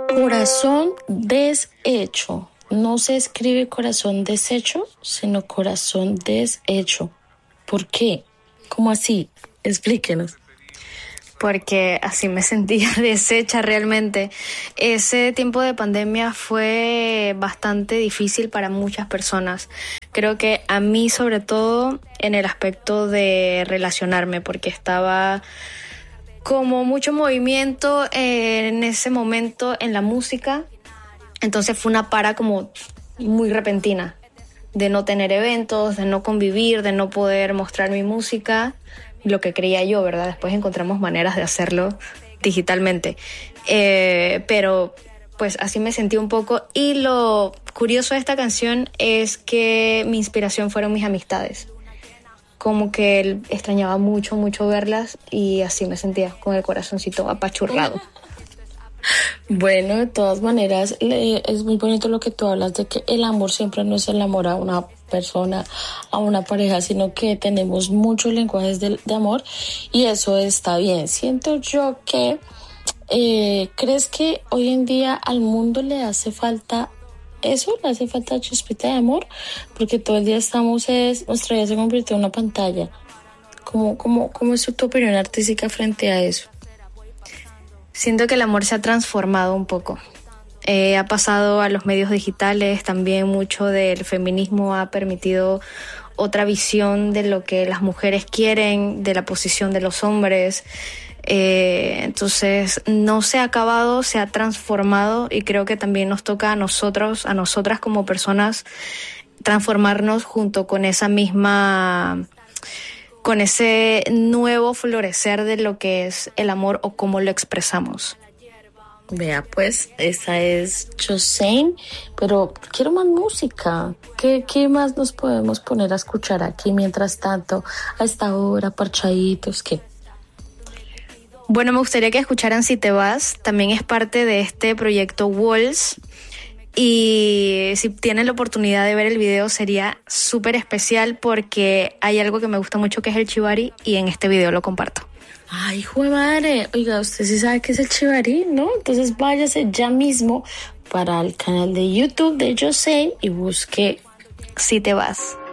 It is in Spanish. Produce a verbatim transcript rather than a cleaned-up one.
Corazón deshecho. No se escribe corazón deshecho, sino corazón deshecho. ¿Por qué? ¿Cómo así? Explíquenos. Porque así me sentía deshecha realmente. Ese tiempo de pandemia fue bastante difícil para muchas personas. Creo que a mí sobre todo en el aspecto de relacionarme, porque estaba como mucho movimiento en ese momento en la música. Entonces fue una para como muy repentina de no tener eventos, de no convivir, de no poder mostrar mi música, lo que creía yo, ¿verdad? Después encontramos maneras de hacerlo digitalmente. Eh, pero pues así me sentí un poco. Y lo curioso de esta canción es que mi inspiración fueron mis amistades. Como que extrañaba mucho, mucho verlas y así me sentía con el corazoncito apachurrado. Bueno, de todas maneras, le- es muy bonito lo que tú hablas de que el amor siempre no es el amor a una persona, a una pareja, sino que tenemos muchos lenguajes de, de amor y eso está bien. Siento yo que, eh, ¿crees que hoy en día al mundo le hace falta eso? ¿Le hace falta chispita de amor? Porque todo el día estamos, es, nuestra vida se convirtió en una pantalla. ¿Cómo, cómo, cómo es tu opinión artística frente a eso? Siento que el amor se ha transformado un poco. Eh, ha pasado a los medios digitales, también mucho del feminismo ha permitido otra visión de lo que las mujeres quieren, de la posición de los hombres. Eh, entonces no se ha acabado, se ha transformado y creo que también nos toca a nosotros, a nosotras como personas, transformarnos junto con esa misma, con ese nuevo florecer de lo que es el amor o cómo lo expresamos. Vea, pues, esa es Josane, pero quiero más música. ¿Qué, qué más nos podemos poner a escuchar aquí mientras tanto, a esta hora, parchaditos? ¿Qué? Bueno, me gustaría que escucharan Si Te Vas, también es parte de este proyecto Walls. Y si tienen la oportunidad de ver el video sería súper especial porque hay algo que me gusta mucho que es el chivari y en este video lo comparto. Ay, hijo de madre, oiga, usted sí sabe qué es el chivarí, ¿no? Entonces váyase ya mismo para el canal de YouTube de Josane y busque Si Te Vas.